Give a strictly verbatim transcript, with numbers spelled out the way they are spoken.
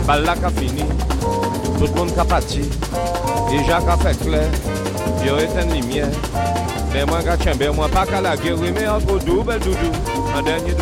Bal la ka fini, tout le monde a parti. Et Jacques a fait clair, il y a éteint lumière. Mais moi, je ne moi pas qu'à la guerre, mais encore double doudou, un dernier doudou.